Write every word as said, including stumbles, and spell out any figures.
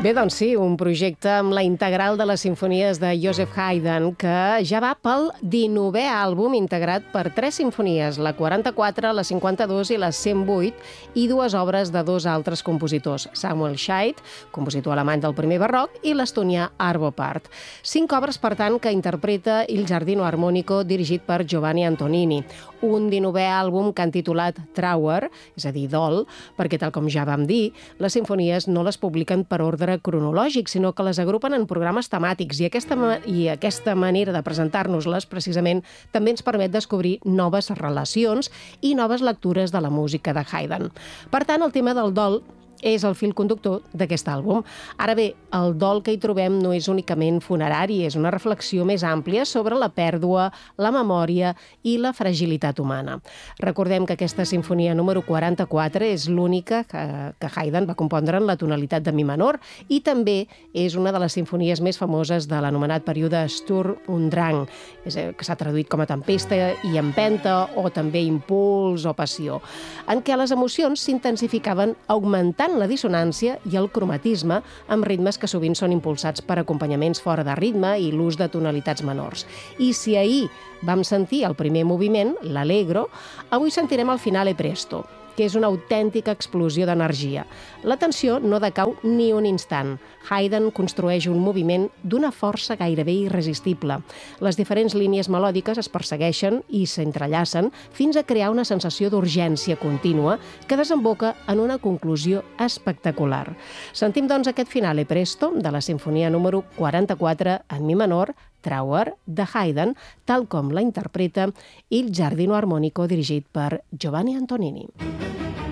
Bé, doncs sí, un projecte amb la integral de les simfonies de Joseph Haydn, que ja va pel dinovè àlbum integrat per tres simfonies, la quaranta-quatre, la cinquanta-dos i la cent vuit, i dues obres de dos altres compositors, Samuel Scheidt, compositor alemany del primer barroc, i l'estonià Arvo Pärt. Cinc obres, per tant, que interpreta Il Giardino Armonico, dirigit per Giovanni Antonini. Un dinovè àlbum que han titulat Trauer, és a dir, dol, perquè, tal com ja vam dir, les simfonies no les publiquen per ordre cronològic, sinó que les agrupen en programes temàtics, i aquesta, i aquesta manera de presentar-nos-les, precisament, també ens permet descobrir noves relacions i noves lectures de la música de Haydn. Per tant, el tema del dol és el fil conductor d'aquest àlbum. Ara bé, el dol que hi trobem no és únicament funerari, és una reflexió més àmplia sobre la pèrdua, la memòria i la fragilitat humana. Recordem que aquesta sinfonia número quaranta-quatre és l'única que, que Haydn va compondre en la tonalitat de mi menor, i també és una de les sinfonies més famoses de l'anomenat període Sturm und Drang, és a dir, que s'ha traduït com a tempesta i empenta, o també impuls o passió, en què les emocions s'intensificaven augmentant la dissonància i el cromatisme amb ritmes que sovint són impulsats per acompanyaments fora de ritme i l'ús de tonalitats menors. I si ahir vam sentir el primer moviment, l'Allegro, avui sentirem el finale presto, que és una autèntica explosió d'energia. La tensió no decau ni un instant. Haydn construeix un moviment d'una força gairebé irresistible. Les diferents línies melòdiques es persegueixen i s'entrellacen fins a crear una sensació d'urgència contínua que desemboca en una conclusió espectacular. Sentim, doncs, aquest finale presto de la sinfonia número quaranta-quatre en mi menor, Trauer, de Haydn, tal com la interpreta Il Giardino Armonico, dirigit per Giovanni Antonini.